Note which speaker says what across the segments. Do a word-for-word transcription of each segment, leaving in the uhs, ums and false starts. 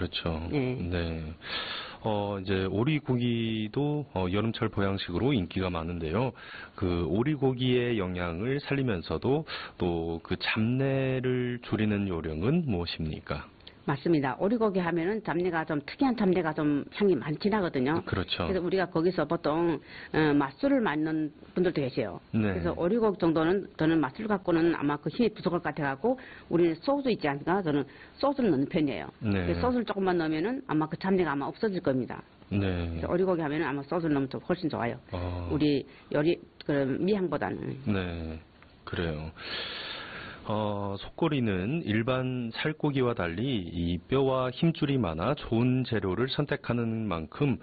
Speaker 1: 그렇죠.
Speaker 2: 네.
Speaker 1: 네. 어, 이제 오리고기도 어, 여름철 보양식으로 인기가 많은데요. 그 오리고기의 영양을 살리면서도 또 그 잡내를 줄이는 요령은 무엇입니까?
Speaker 2: 맞습니다. 오리고기 하면은 잡내가 좀 특이한 잡내가 좀 향이 많이 나거든요.
Speaker 1: 그렇죠.
Speaker 2: 그래서 우리가 거기서 보통 어, 맛술을 맞는 분들도 계세요.
Speaker 1: 네.
Speaker 2: 그래서 오리고기 정도는 저는 맛술 갖고는 아마 그 힘이 부족할 것 같아갖고 우리는 소스 있지 않습니까? 저는 소스를 넣는 편이에요.
Speaker 1: 네.
Speaker 2: 소스를 조금만 넣으면은 아마 그 잡내가 아마 없어질 겁니다.
Speaker 1: 네.
Speaker 2: 그래서 오리고기 하면은 아마 소스를 넣으면 좀 훨씬 좋아요.
Speaker 1: 어.
Speaker 2: 우리 요리 그 미향보다는.
Speaker 1: 네. 그래요. 어, 속꼬리는 일반 살코기와 달리 이 뼈와 힘줄이 많아 좋은 재료를 선택하는 만큼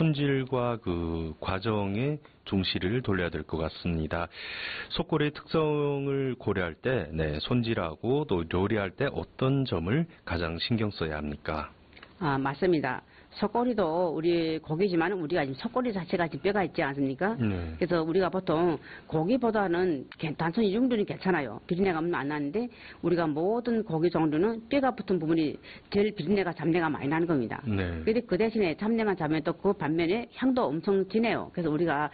Speaker 1: 손질과 그 과정에 중시를 돌려야 될 것 같습니다. 속꼬리의 특성을 고려할 때, 네, 손질하고 또 요리할 때 어떤 점을 가장 신경 써야 합니까?
Speaker 2: 아, 맞습니다. 속꼬리도 우리 고기지만 우리가 지금 속꼬리 자체가 지금 뼈가 있지 않습니까?
Speaker 1: 네.
Speaker 2: 그래서 우리가 보통 고기보다는 단순히 육류는 괜찮아요. 비린내가 안 나는데 우리가 모든 고기 종류는 뼈가 붙은 부분이 제일 비린내가 잡내가 많이 나는 겁니다.
Speaker 1: 네.
Speaker 2: 근데 그 대신에 잡내만 잡으면 또 그 반면에 향도 엄청 진해요. 그래서 우리가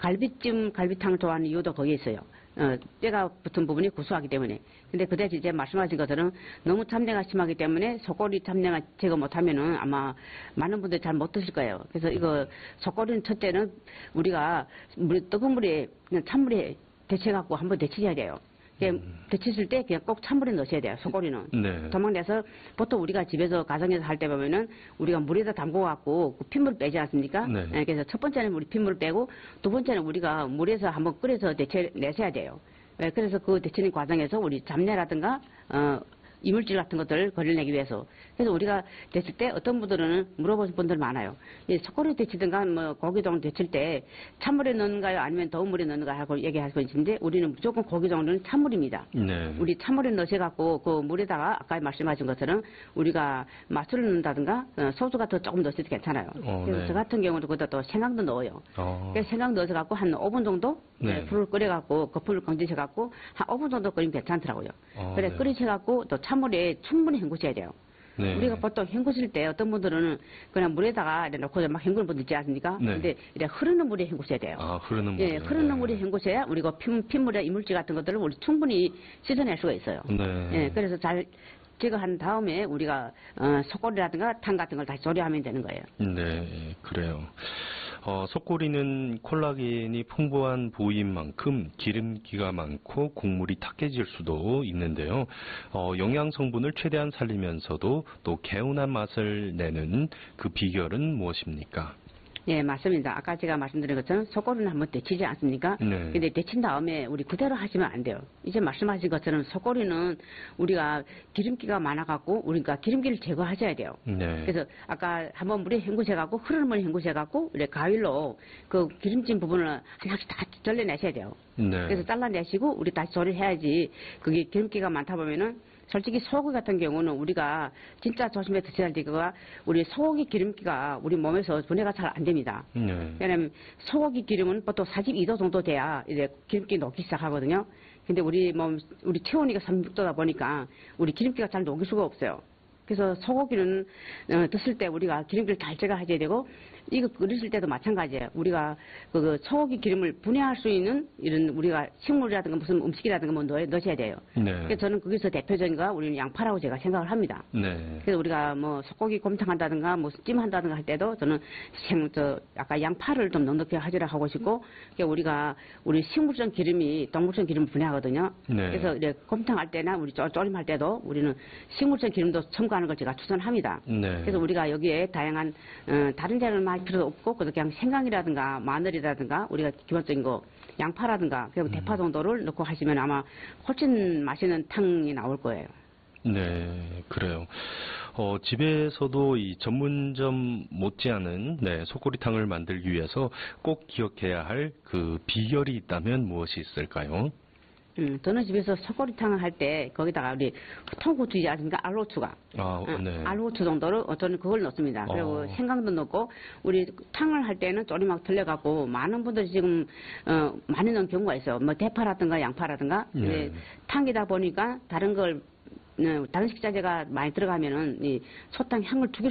Speaker 2: 갈비찜, 갈비탕을 좋아하는 이유도 거기에 있어요. 어, 뼈가 붙은 부분이 구수하기 때문에. 근데 그 대신 이제 말씀하신 것처럼 너무 잡내가 심하기 때문에 속꼬리 잡내가 제거 못하면은 아마 많은 분들이 잘 못 드실 거예요. 그래서 이거 속꼬리는 첫째는 우리가 물, 뜨거운 물에 그냥 찬물에 데쳐갖고 한번 데치셔야 돼요. 음. 데치실 때 그냥 꼭 찬물에 넣으셔야 돼요. 속꼬리는.
Speaker 1: 네.
Speaker 2: 도망내서 보통 우리가 집에서 가정에서 할 때 보면은 우리가 물에다 담궈갖고 그 핏물 빼지 않습니까?
Speaker 1: 네.
Speaker 2: 네, 그래서 첫 번째는 우리 핏물 빼고 두 번째는 우리가 물에서 한번 끓여서 데쳐내셔야 돼요. 네, 그래서 그 데치는 과정에서 우리 잡내라든가 어, 이물질 같은 것들을 걸러내기 위해서. 그래서 우리가 데칠 때 어떤 분들은 물어보신 분들 많아요. 이 속꼬리 데치든가 뭐 고기종 데칠 때 찬물에 넣는가요? 아니면 더운 물에 넣는가 하고 얘기하시고 있는데 우리는 무조건 고기 종류는 찬물입니다.
Speaker 1: 네.
Speaker 2: 우리 찬물에 넣으셔갖고 그 물에다가 아까 말씀하신 것처럼 우리가 맛술을 넣는다든가 어, 소주 같은 거 조금 넣으셔도 괜찮아요.
Speaker 1: 어,
Speaker 2: 그래서
Speaker 1: 네.
Speaker 2: 저 같은 경우는 그것도 또 생강도 넣어요.
Speaker 1: 어.
Speaker 2: 그래서 생강 넣어서갖고 한 오 분 정도
Speaker 1: 네.
Speaker 2: 불을 끓여갖고 거품을 건지셔갖고 한 오 분 정도 끓이면 괜찮더라고요.
Speaker 1: 어,
Speaker 2: 그래
Speaker 1: 네.
Speaker 2: 끓이셔갖고 또 찬물에 충분히 헹구셔야 돼요.
Speaker 1: 네.
Speaker 2: 우리가 보통 헹구실 때 어떤 분들은 그냥 물에다가 이렇게 놓고 막 헹구는 분들 있지 않습니까?
Speaker 1: 네.
Speaker 2: 근데 이렇게 흐르는 물에 헹구셔야 돼요.
Speaker 1: 아, 흐르는
Speaker 2: 예,
Speaker 1: 물이요.
Speaker 2: 흐르는
Speaker 1: 네.
Speaker 2: 물에 헹구셔야 우리가 핏, 핏물에 이물질 같은 것들을 우리 충분히 씻어낼 수가 있어요.
Speaker 1: 네.
Speaker 2: 예, 그래서 잘 제거한 다음에 우리가 어, 속꼬리라든가 탕 같은 걸 다시 조리하면 되는 거예요.
Speaker 1: 네, 그래요. 어, 속꼬리는 콜라겐이 풍부한 부위인 만큼 기름기가 많고 국물이 탁해질 수도 있는데요. 어, 영양 성분을 최대한 살리면서도 또 개운한 맛을 내는 그 비결은 무엇입니까?
Speaker 2: 예, 맞습니다. 아까 제가 말씀드린 것처럼 속꼬리는 한번 데치지 않습니까?
Speaker 1: 네.
Speaker 2: 근데 데친 다음에 우리 그대로 하시면 안 돼요. 이제 말씀하신 것처럼 속꼬리는 우리가 기름기가 많아갖고 우리가 기름기를 제거하셔야 돼요.
Speaker 1: 네.
Speaker 2: 그래서 아까 한번 물에 헹구셔갖고 흐르는 물에 헹구셔갖고 이렇게 가위로 그 기름진 부분을 하나씩 다 잘라내셔야 돼요.
Speaker 1: 네.
Speaker 2: 그래서 잘라내시고 우리 다시 조리해야지 그게 기름기가 많다 보면은 솔직히 소고기 같은 경우는 우리가 진짜 조심해 드셔야 될 거가 우리 소고기 기름기가 우리 몸에서 분해가 잘 안 됩니다.
Speaker 1: 네.
Speaker 2: 왜냐면 소고기 기름은 보통 사십이 도 정도 돼야 이제 기름기 녹기 시작하거든요. 근데 우리 몸, 우리 체온이가 삼십육 도다 보니까 우리 기름기가 잘 녹일 수가 없어요. 그래서 소고기는 어, 드실 때 우리가 기름기를 잘 제거하셔야 되고 이거 끓이실 때도 마찬가지예요. 우리가 그 소고기 기름을 분해할 수 있는 이런 우리가 식물이라든가 무슨 음식이라든가 뭐 넣어, 넣으셔야 돼요.
Speaker 1: 네.
Speaker 2: 그래서 저는 거기서 대표적인 거 우리는 양파라고 제가 생각을 합니다.
Speaker 1: 네.
Speaker 2: 그래서 우리가 뭐 소고기 곰탕 한다든가 뭐 찜 한다든가 할 때도 저는 생, 저, 아까 양파를 좀 넉넉히 하시라 하고 싶고 그러니까 우리가 우리 식물성 기름이 동물성 기름을 분해하거든요.
Speaker 1: 네.
Speaker 2: 그래서 이제 곰탕 할 때나 우리 쪼, 조림 할 때도 우리는 식물성 기름도 첨가하는 걸 제가 추천합니다.
Speaker 1: 네.
Speaker 2: 그래서 우리가 여기에 다양한 어, 다른 재료를 할 필요도 없고 그래서 그냥 생강이라든가 마늘이라든가 우리가 기본적인 거 양파라든가 그리고 대파 정도를 넣고 하시면 아마 훨씬 맛있는 탕이 나올 거예요.
Speaker 1: 네, 그래요. 어, 집에서도 이 전문점 못지않은 네, 속꼬리탕을 만들기 위해서 꼭 기억해야 할 그 비결이 있다면 무엇이 있을까요?
Speaker 2: 음, 저는 집에서 속꼬리탕을 할 때 거기다가 우리 통고추지 않습니까? 알로추가.
Speaker 1: 아,
Speaker 2: 응,
Speaker 1: 네.
Speaker 2: 알로추 정도를 저는 그걸 넣습니다. 그리고
Speaker 1: 어.
Speaker 2: 생강도 넣고 우리 탕을 할 때는 조리막 틀려갖고 많은 분들이 지금 어, 많이 넣은 경우가 있어요. 뭐 대파라든가 양파라든가.
Speaker 1: 네.
Speaker 2: 근데 탕이다 보니까 다른 걸 네, 다른 식자재가 많이 들어가면은 이 소탕 향을 죽일